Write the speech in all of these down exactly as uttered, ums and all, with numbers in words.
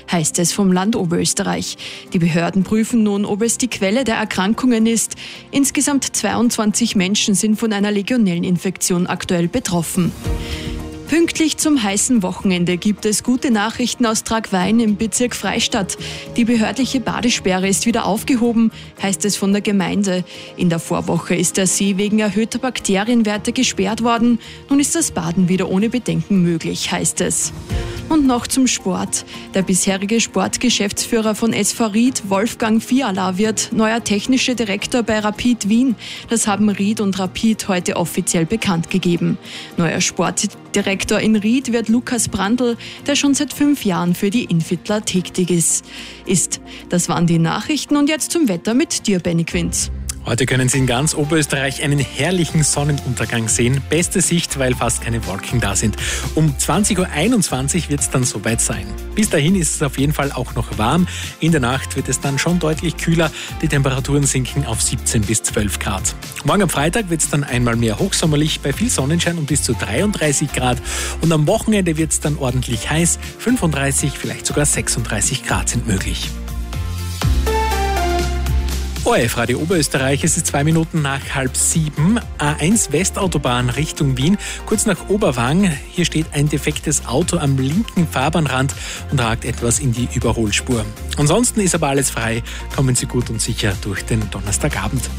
heißt es vom Land Oberösterreich. Die Behörden prüfen nun, ob es die Quelle der Erkrankungen ist. Insgesamt zweiundzwanzig Menschen sind von einer Legionelleninfektion aktuell betroffen. Pünktlich zum heißen Wochenende gibt es gute Nachrichten aus Tragwein im Bezirk Freistadt. Die behördliche Badesperre ist wieder aufgehoben, heißt es von der Gemeinde. In der Vorwoche ist der See wegen erhöhter Bakterienwerte gesperrt worden. Nun ist das Baden wieder ohne Bedenken möglich, heißt es. Und noch zum Sport. Der bisherige Sportgeschäftsführer von S V Ried, Wolfgang Fiala, wird neuer technischer Direktor bei Rapid Wien. Das haben Ried und Rapid heute offiziell bekannt gegeben. Neuer Sportdirektor in Ried wird Lukas Brandl, der schon seit fünf Jahren für die Infitler tätig ist. ist. Das waren die Nachrichten und jetzt zum Wetter mit dir, Benny Quinz. Heute können Sie in ganz Oberösterreich einen herrlichen Sonnenuntergang sehen. Beste Sicht, weil fast keine Wolken da sind. Um zwanzig Uhr einundzwanzig wird es dann soweit sein. Bis dahin ist es auf jeden Fall auch noch warm. In der Nacht wird es dann schon deutlich kühler. Die Temperaturen sinken auf siebzehn bis zwölf Grad. Morgen am Freitag wird es dann einmal mehr hochsommerlich bei viel Sonnenschein und bis zu dreiunddreißig Grad. Und am Wochenende wird es dann ordentlich heiß. fünfunddreißig, vielleicht sogar sechsunddreißig Grad sind möglich. O R F Radio Oberösterreich, es ist zwei Minuten nach halb sieben. A eins Westautobahn Richtung Wien, kurz nach Oberwang. Hier steht ein defektes Auto am linken Fahrbahnrand und ragt etwas in die Überholspur. Ansonsten ist aber alles frei. Kommen Sie gut und sicher durch den Donnerstagabend.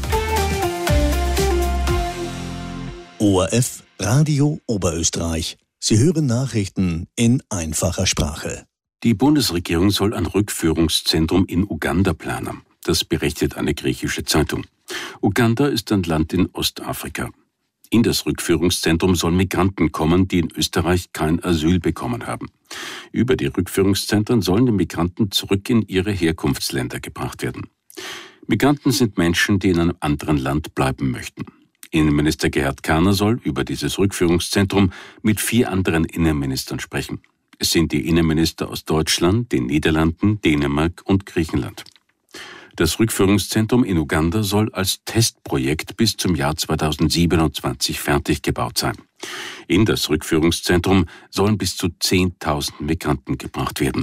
O R F Radio Oberösterreich. Sie hören Nachrichten in einfacher Sprache. Die Bundesregierung soll ein Rückführungszentrum in Uganda planen. Das berichtet eine griechische Zeitung. Uganda ist ein Land in Ostafrika. In das Rückführungszentrum sollen Migranten kommen, die in Österreich kein Asyl bekommen haben. Über die Rückführungszentren sollen die Migranten zurück in ihre Herkunftsländer gebracht werden. Migranten sind Menschen, die in einem anderen Land bleiben möchten. Innenminister Gerhard Kahner soll über dieses Rückführungszentrum mit vier anderen Innenministern sprechen. Es sind die Innenminister aus Deutschland, den Niederlanden, Dänemark und Griechenland. Das Rückführungszentrum in Uganda soll als Testprojekt bis zum Jahr zweitausendsiebenundzwanzig fertig gebaut sein. In das Rückführungszentrum sollen bis zu zehntausend Migranten gebracht werden.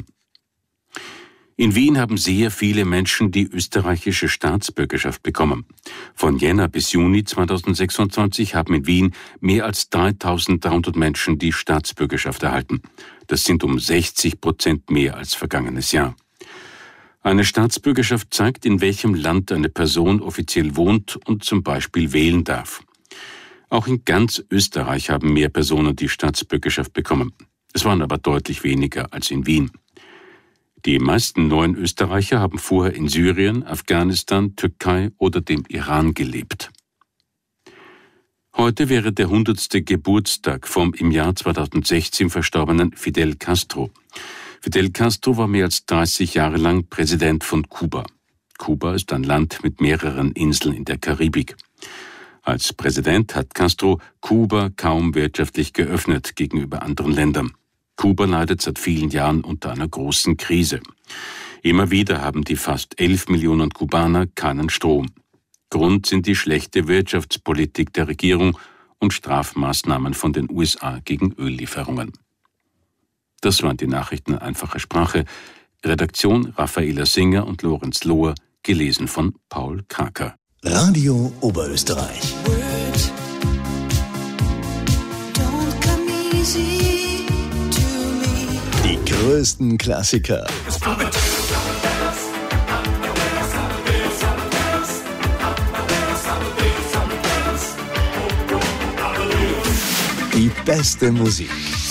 In Wien haben sehr viele Menschen die österreichische Staatsbürgerschaft bekommen. Von Jänner bis Juni zweitausendsechsundzwanzig haben in Wien mehr als dreitausenddreihundert Menschen die Staatsbürgerschaft erhalten. Das sind um sechzig Prozent mehr als vergangenes Jahr. Eine Staatsbürgerschaft zeigt, in welchem Land eine Person offiziell wohnt und zum Beispiel wählen darf. Auch in ganz Österreich haben mehr Personen die Staatsbürgerschaft bekommen. Es waren aber deutlich weniger als in Wien. Die meisten neuen Österreicher haben vorher in Syrien, Afghanistan, Türkei oder dem Iran gelebt. Heute wäre der hundertste Geburtstag vom im Jahr zweitausendsechzehn verstorbenen Fidel Castro. Fidel Castro war mehr als dreißig Jahre lang Präsident von Kuba. Kuba ist ein Land mit mehreren Inseln in der Karibik. Als Präsident hat Castro Kuba kaum wirtschaftlich geöffnet gegenüber anderen Ländern. Kuba leidet seit vielen Jahren unter einer großen Krise. Immer wieder haben die fast elf Millionen Kubaner keinen Strom. Grund sind die schlechte Wirtschaftspolitik der Regierung und Strafmaßnahmen von den U S A gegen Öllieferungen. Das waren die Nachrichten in einfacher Sprache. Redaktion Raffaela Singer und Lorenz Lohr, gelesen von Paul Kraker. Radio Oberösterreich. Die größten Klassiker. Die beste Musik.